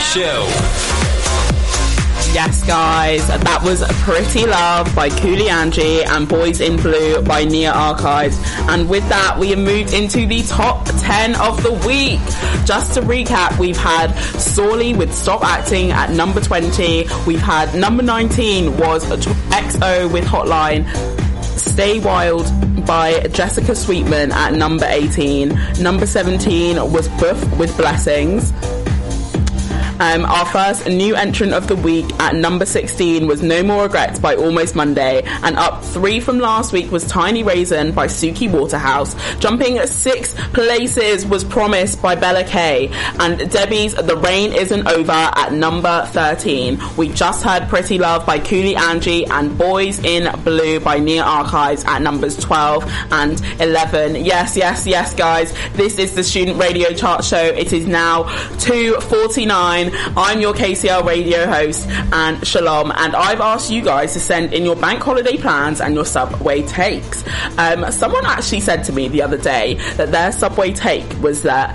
Show. Yes, guys, that was Pretty Love by Cooley Angie and Boys in Blue by Nia Archives. And with that, we have moved into the top 10 of the week. Just to recap, we've had Sorley with Stop Acting at number 20. We've had number 19 was XO with Hotline. Stay Wild by Jessica Sweetman at number 18. Number 17 was Buff with Blessings. Our first new entrant of the week at number 16 was No More Regrets by Almost Monday, and up 3 from last week was Tiny Raisin by Suki Waterhouse. Jumping 6 places was Promise by Bella K, and Debbie's The Rain Isn't Over at number 13. We just heard Pretty Love by Cooley Angie and Boys in Blue by Nia Archives at numbers 12 and 11. Yes, guys, this is the Student Radio Chart Show. It is now 2:49. I'm your KCL radio host, and Shalom, and I've asked you guys to send in your bank holiday plans and your subway takes. Someone actually said to me the other day that their subway take was that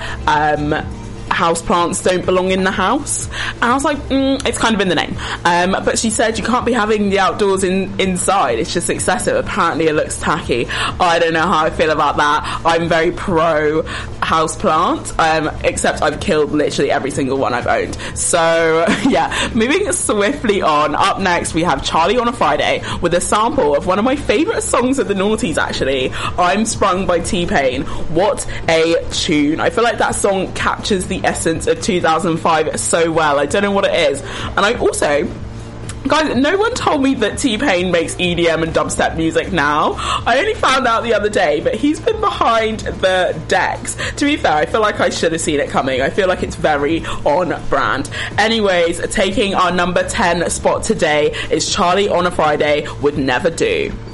houseplants don't belong in the house, and I was like, it's kind of in the name, but she said you can't be having the outdoors inside, it's just excessive. Apparently it looks tacky. I don't know how I feel about that. I'm very pro houseplant, except I've killed literally every single one I've owned. So yeah, moving swiftly on. Up next we have Charlie on a Friday with a sample of one of my favourite songs of the noughties, actually, I'm Sprung by T-Pain. What a tune. I feel like that song captures the essence of 2005 so well. I don't know what it is. And I also, guys, no one told me that T-Pain makes EDM and dubstep music now. I only found out the other day, but he's been behind the decks. To be fair, I feel like I should have seen it coming. I feel like it's very on brand. Anyways, taking our number 10 spot today is Charlie on a Friday with Never Do.